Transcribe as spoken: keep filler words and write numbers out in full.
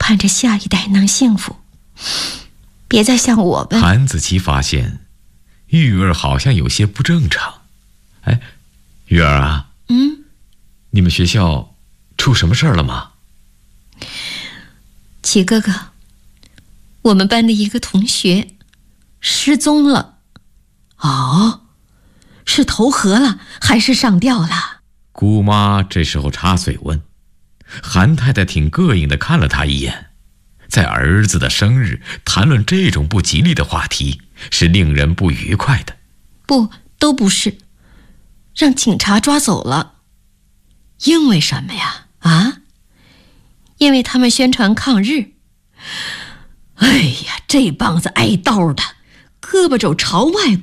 盼着下一代能幸福，别再像我们。 韩子琪发现玉儿好像有些不正常。哎，玉儿啊， 嗯， 你们学校出什么事儿了吗？ 齐哥哥，我们班的一个同学失踪了。 哦，是投河了还是上吊了？ 姑妈这时候插嘴问。韩太太挺膈应地看了她一眼，在儿子的生日谈论这种不吉利的话题是令人不愉快的。 不，都不是，让警察抓走了。 因为什么呀？啊？ 因为他们宣传抗日。 哎呀，这帮子挨刀的，胳膊肘朝外